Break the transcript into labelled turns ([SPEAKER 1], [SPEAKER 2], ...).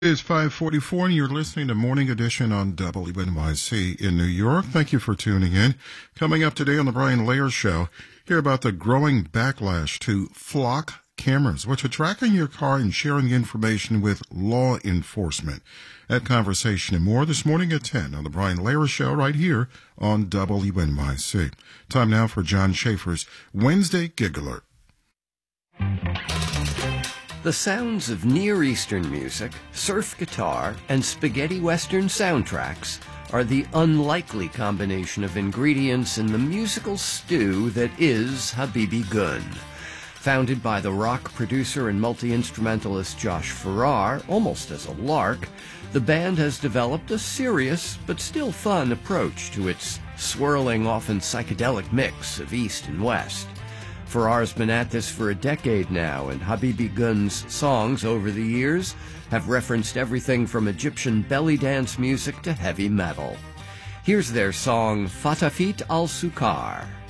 [SPEAKER 1] It is 5:44, and you're listening to Morning Edition on WNYC in New York. Thank you for tuning in. Coming up today on the Brian Lehrer Show, hear about the growing backlash to flock cameras, which are tracking your car and sharing information with law enforcement. That conversation and more this morning at 10 on the Brian Lehrer Show right here on WNYC. Time now for John Schaefer's Wednesday Gig Alert.
[SPEAKER 2] The sounds of Near Eastern music, surf guitar, and spaghetti western soundtracks are the unlikely combination of ingredients in the musical stew that is Habibi Gun. Founded by the rock producer and multi-instrumentalist Josh Farrar, almost as a lark, the band has developed a serious but still fun approach to its swirling, often psychedelic mix of East and West. Farrar's been at this for a decade now, and Habibi Gun's songs over the years have referenced everything from Egyptian belly dance music to heavy metal. Here's their song Fatafit al-Sukar.